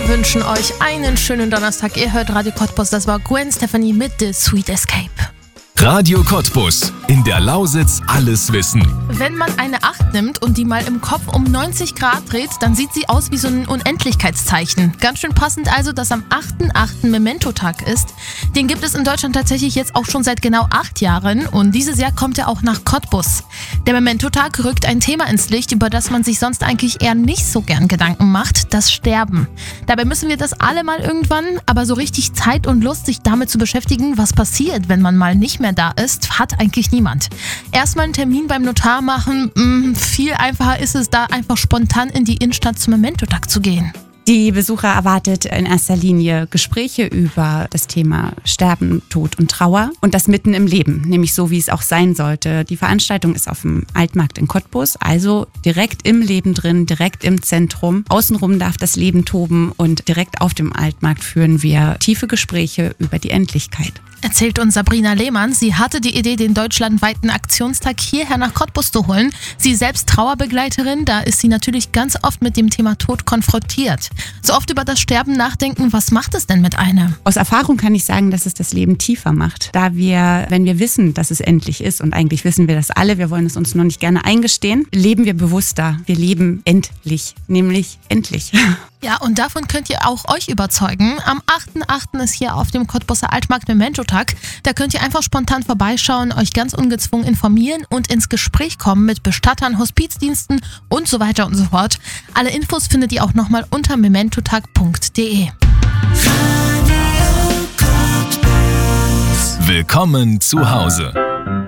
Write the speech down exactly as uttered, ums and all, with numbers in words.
Wir wünschen euch einen schönen Donnerstag. Ihr hört Radio Cottbus. Das war Gwen Stefani mit The Sweet Escape. Radio Cottbus. In der Lausitz alles wissen. Wenn man eine acht nimmt und die mal im Kopf um neunzig Grad dreht, dann sieht sie aus wie so ein Unendlichkeitszeichen. Ganz schön passend also, dass am achter achter Memento-Tag ist. Den gibt es in Deutschland tatsächlich jetzt auch schon seit genau acht Jahren und dieses Jahr kommt er auch nach Cottbus. Der Memento-Tag rückt ein Thema ins Licht, über das man sich sonst eigentlich eher nicht so gern Gedanken macht, das Sterben. Dabei müssen wir das alle mal irgendwann, aber so richtig Zeit und Lust, sich damit zu beschäftigen, was passiert, wenn man mal nicht mehr da ist, hat eigentlich niemand. Erstmal einen Termin beim Notar machen, mh, viel einfacher ist es, da einfach spontan in die Innenstadt zum Memento-Tag zu gehen. Die Besucher erwartet in erster Linie Gespräche über das Thema Sterben, Tod und Trauer und das mitten im Leben, nämlich so, wie es auch sein sollte. Die Veranstaltung ist auf dem Altmarkt in Cottbus, also direkt im Leben drin, direkt im Zentrum. Außenrum darf das Leben toben und direkt auf dem Altmarkt führen wir tiefe Gespräche über die Endlichkeit. Erzählt uns Sabrina Lehmann. Sie hatte die Idee, den deutschlandweiten Aktionstag hierher nach Cottbus zu holen. Sie selbst Trauerbegleiterin, da ist sie natürlich ganz oft mit dem Thema Tod konfrontiert. So oft über das Sterben nachdenken, was macht es denn mit einem? Aus Erfahrung kann ich sagen, dass es das Leben tiefer macht. Da wir, wenn wir wissen, dass es endlich ist, und eigentlich wissen wir das alle, wir wollen es uns nur nicht gerne eingestehen, leben wir bewusster. Wir leben endlich, nämlich endlich. Ja, und davon könnt ihr auch euch überzeugen. Am achter achter ist hier auf dem Cottbuser Altmarkt Memento-Tag. Da könnt ihr einfach spontan vorbeischauen, euch ganz ungezwungen informieren und ins Gespräch kommen mit Bestattern, Hospizdiensten und so weiter und so fort. Alle Infos findet ihr auch nochmal unter mementotag punkt de. Willkommen zu Hause.